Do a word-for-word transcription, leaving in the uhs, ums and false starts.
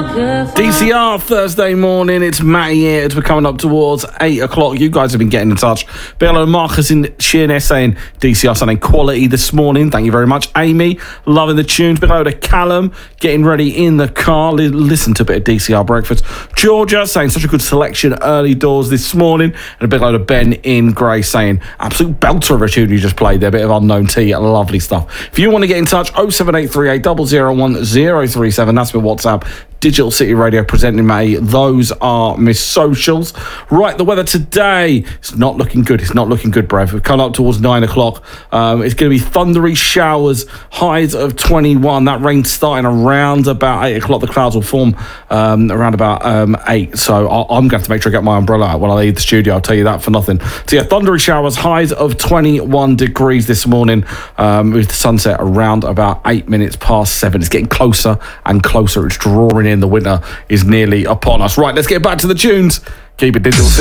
D C R Thursday morning, it's Matty here. We're coming up towards eight o'clock. You guys have been getting in touch. Big hello, Marcus in Sheerness saying D C R sounding quality this morning. Thank you very much. Amy, loving the tunes. Big hello to Callum, getting ready in the car. Li- listen to a bit of D C R breakfast. Georgia saying such a good selection early doors this morning. And a big hello to Ben in Grey saying absolute belter of a tune you just played there. A bit of Unknown T, lovely stuff. If you want to get in touch, oh seven eight three eight zero zero one zero three seven. That's my WhatsApp. Digital City Radio presenting May. Those are Miss Socials. Right, the weather today, it's not looking good. It's not looking good, Brev. We've come up towards nine o'clock. Um, it's going to be thundery showers, highs of twenty-one. That rain starting around about eight o'clock. The clouds will form um, around about um, eight. So I'll, I'm going to have to make sure I get my umbrella out when I leave the studio. I'll tell you that for nothing. So yeah, thundery showers, highs of twenty-one degrees this morning um, with the sunset around about eight minutes past seven. It's getting closer and closer. It's drawing in. The winter is nearly upon us. Right, let's get back to the tunes. Keep it digital.